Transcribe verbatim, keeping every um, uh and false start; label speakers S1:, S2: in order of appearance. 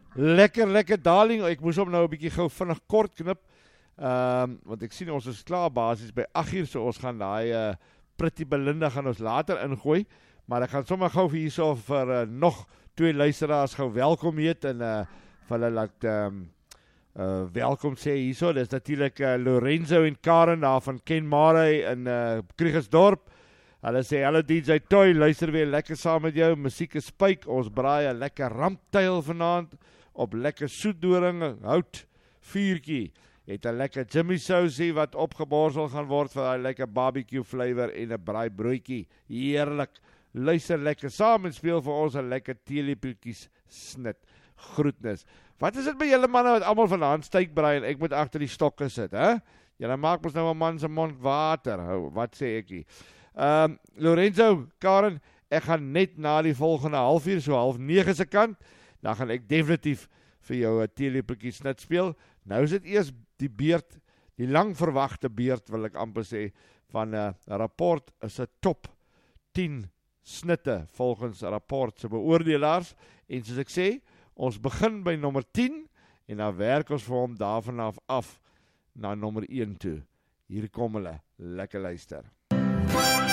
S1: Lekker, lekker daling. Ek moes hom nou 'n bietjie gou vinnig kort knip. Um, want ek sien ons is klaar basis by agt uur, so ons gaan daai uh, Pretty Belinda gaan ons later ingooi. Maar ek gaan sommer gou vir hierso vir uh, nog twee luisteraars gou welkom heet en uh, vir hulle laat um, uh, welkom sê hierso. Dis natuurlik uh, Lorenzo en Karen daar van Ken Marey in uh, Krugersdorp. Hulle sê, hallo D J Toy, luister weer lekker saam met jou, musiek is spyk, ons braai 'n lekker ramptuil vanaand, op lekker soetdoring, hout, vuurtjie, het 'n lekker Jimmy Sousie wat opgeborsel gaan word vir 'n lekker barbecue flavor en 'n braai broodjie, heerlik, luister lekker saam en speel vir ons 'n lekker teelepeltjies snit, groetnis. Wat is dit by julle manne wat almal vanaand steak braai en ek moet agter die stokke sit, hè? Julle maak ons nou 'n man se mond water, hou, wat sê ek hier? Um, Lorenzo, Karen, ek gaan net na die volgende halfuur, so half nege se kant, dan gaan ek definitief vir jou 'n teelepeltjie snit speel. Nou is dit eers die beurt, die lang verwagte beurt wil ek amper sê, van 'n uh, rapport is 'n top tien snitte volgens rapport se beoordelaars, en soos ek sê, ons begin by nommer tien, en dan werk ons vir hom daarvan af af, na nommer een toe. Hier kom hulle, lekker luister.